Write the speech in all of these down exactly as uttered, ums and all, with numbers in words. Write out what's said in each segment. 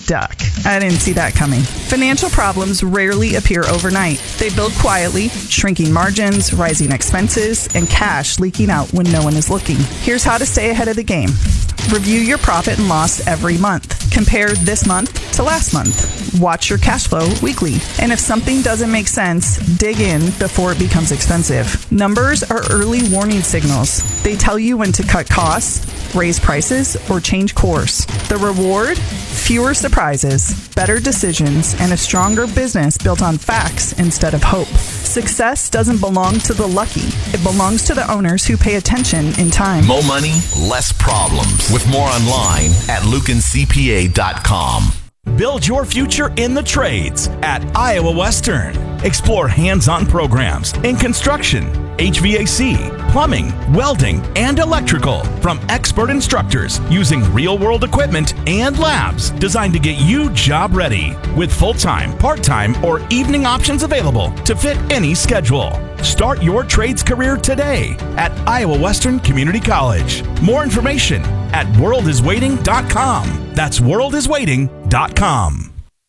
duck. I didn't see that coming. Financial problems rarely appear overnight. They build quietly, shrinking margins, rising expenses, and cash leaking out when no one is looking. Here's how to stay ahead of the game. Review your profit and loss every month. Compare this month to last month. Watch your cash flow weekly. And if something doesn't make sense, dig in before it becomes expensive. Numbers are early warning signals. They tell you when to cut costs, raise prices, or change course. The reward? Fewer surprises, better decisions, and a stronger business built on facts instead of hope. Success doesn't belong to the lucky. It belongs to the owners who pay attention in time. More money, less problems. With more online at lucan c p a dot com. Build your future in the trades at Iowa Western. Explore hands-on programs in construction, H V A C, plumbing, welding, and electrical from expert instructors using real-world equipment and labs designed to get you job ready with full-time, part-time, or evening options available to fit any schedule. Start your trades career today at Iowa Western Community College. More information at world is waiting dot com. That's world is waiting dot com.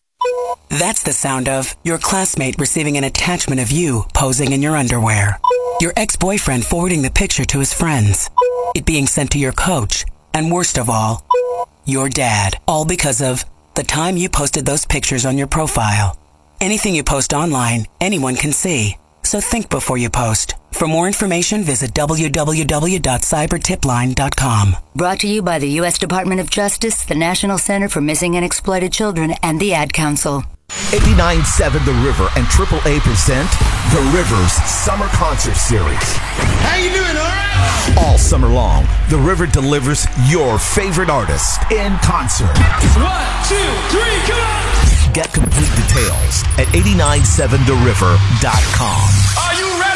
That's the sound of your classmate receiving an attachment of you posing in your underwear. Your ex-boyfriend forwarding the picture to his friends. It being sent to your coach. And worst of all, your dad. All because of the time you posted those pictures on your profile. Anything you post online, anyone can see. So think before you post. For more information, visit w w w dot cyber tip line dot com. Brought to you by the U S Department of Justice, the National Center for Missing and Exploited Children, and the Ad Council. eighty-nine point seven The River and triple A present The River's Summer Concert Series. How you doing, all right? All summer long, The River delivers your favorite artist in concert. One, two, three, come on! Get complete details at eighty-nine seven the river dot com. Are you ready?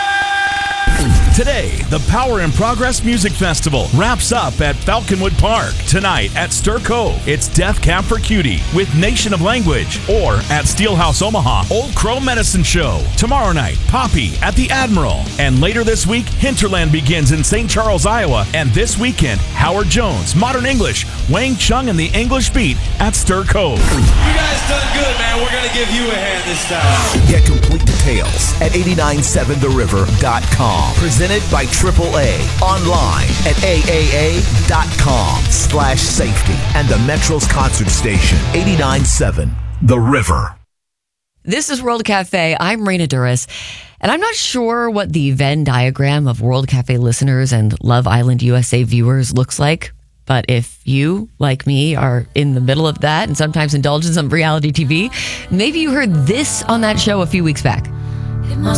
Today, the Power in Progress Music Festival wraps up at Falconwood Park. Tonight at Stir Cove, it's Death Camp for Cutie with Nation of Language. Or at Steelhouse Omaha, Old Crow Medicine Show. Tomorrow night, Poppy at the Admiral. And later this week, Hinterland begins in Saint Charles, Iowa. And this weekend, Howard Jones, Modern English, Wang Chung and the English Beat at Stir Cove. You guys done good, man. We're going to give you a hand this time. Get complete details at eighty-nine seven the river dot com. Presented by triple A. Online at A A A dot com slash safety. And the Metro's concert station, eighty-nine point seven The River. This is World Cafe. I'm Raina Duras, and I'm not sure what the Venn diagram of World Cafe listeners and Love Island U S A viewers looks like. But if you, like me, are in the middle of that and sometimes indulge in some reality T V, maybe you heard this on that show a few weeks back.